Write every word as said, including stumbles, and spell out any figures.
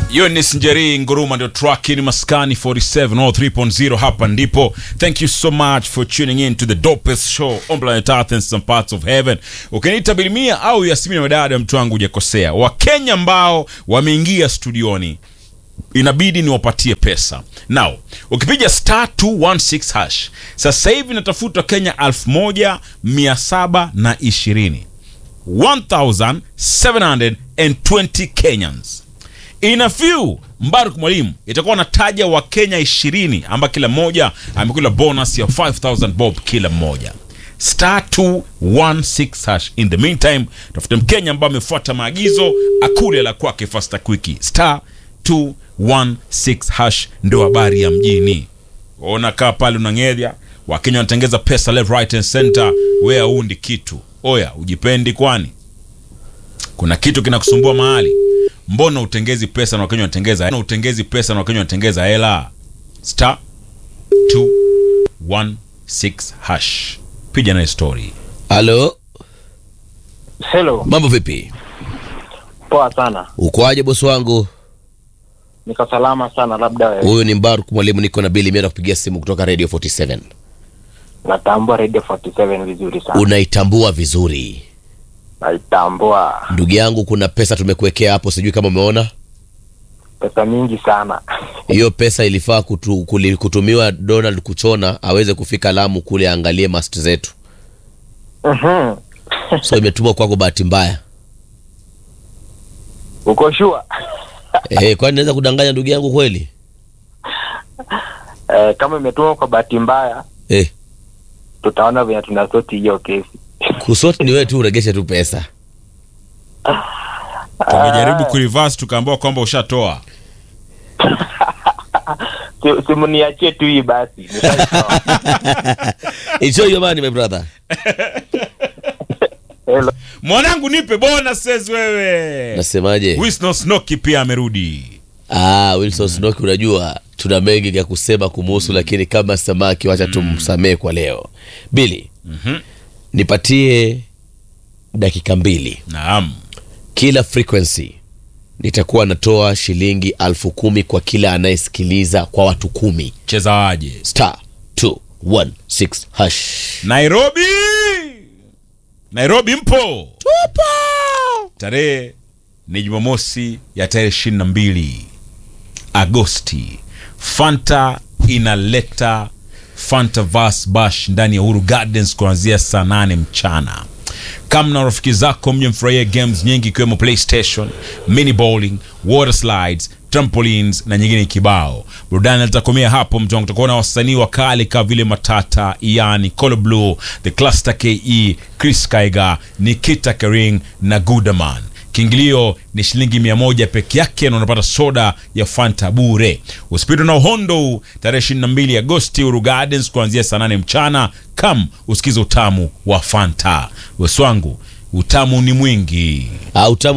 Yo ni Sinjeri Nguruma ndio track ni Maskani forty-seven oh three point oh hapa ndipo. Thank you so much for tuning in to the dopest show on planet Earth and some parts of heaven. Ukiniita Bilimia au Yasmini Wadada mtu wangu hujakosea. Wakenya ambao wameingia studioni inabidi niwapatie pesa. Now, ukipiga star two one six hash, sasa hivi natafuta Kenya elfu moja mia saba ishirini. one thousand seven hundred twenty Kenyans. In a few, Mbaruk Mwalimu itakuwa nataja wa Kenya ishirini amba kila moja amekula bonus ya five thousand bob kila moja. Star two one six hash. In the meantime, tafuta Mkenya ambaye amefuata maagizo akule la kwake fasta quick. Star two one six hash ndio habari ya mjini. Ona kaa pale unangedya, Wakenya wanatengeza pesa left right and center, wewe undi kitu. Oya, ujipendi kwani? Kuna kitu kinakusumbua mahali? Mbona utengezi pesa na Wakenya wanatengeza? Mbona utengezi pesa na Wakenya wanatengeza hela? Star two one six hash. Piga na story. Hello. Hello. Mambo vipi? Poa sana. Uko aje boss wangu? Niko salama sana, labda wewe. Huyu ni Mbaruk Mwalimu, niko na Billy Mera kupigia simu kutoka Radio forty-seven. Natambua Radio forty-seven vizuri sana. Unaitambua vizuri? Naitambua. Ndugu yangu, kuna pesa tumekuwekea hapo, sijui kama umeona. Pesa mingi sana. Hiyo pesa ilifaa kutu, kuli, kutumiwa Donald Kuchona aweze kufika Lamu kule angalie mast zetu. Mhm. So imetumwa kwako bahati mbaya. Uko sure? Eh, kwani naweza kudanganya ndugu yangu kweli? Eh, kama imetumwa kwa bahati mbaya, Eh, tutaona vile tunasoti hiyo kesi. kusoti ni wewe tu uregeshe tu pesa. Tumejaribu kureverse tukaambiwa kwamba ushatoa. Simu niachie tu hii basi. Enjoy your money my brother. Hello. Mwanangu nipe bonuses wewe. Nasemaje? Wilson Snoki pia amerudi. Ah, Wilson Snoki, unajua tuna mengi ya kusema kumuhusu, lakini kama samaki wacha tumsamee kwa leo. Billy, Mhm. nipatie dakika mbili. Naam. Kila frequency nitakuwa natoa shilingi alfu kumi kwa kila anayesikiliza kwa watu kumi. Cheza waje. Star two one six hash. Nairobi. Nairobi mpo. Tupo. Tarehe ni Jumamosi ya tarehe ishirini na mbili Agosti. Fanta inaleta Fanta Vas Bash ndani ya Uhuru Gardens kuanzia saa nane mchana. Kama na rafiki zako mje mfurahie games nyingi ikiwemo PlayStation, mini bowling, water slides, trampolines na nyingine kibao. Burudani litakomea hapo mtongo. Tutakuwa na wasanii wakali kama vile Matata, Iani, Color Blue, The Cluster K E, Chris Kaiga, Nikita Kering na Goodaman. Kiingilio ni shilingi mia moja peke yake na unapata soda ya Fanta bure. Usipitwe na uhondo tarehe ishirini na mbili Agosti Uhuru Gardens kuanzia saa nane mchana. Kam usikize utamu wa Fanta. Weswangu, utamu ni mwingi. Ah, utamu